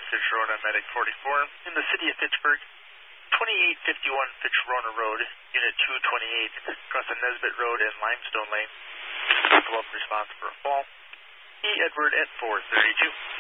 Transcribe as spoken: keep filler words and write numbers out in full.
Fitch-Rona Medic forty-four. In the city of Fitchburg, twenty-eight fifty-one Fitch-Rona Road, Unit two twenty-eight, across the Nesbitt Road and Limestone Lane. Follow-up response for a fall. E. Edward at four thirty-two.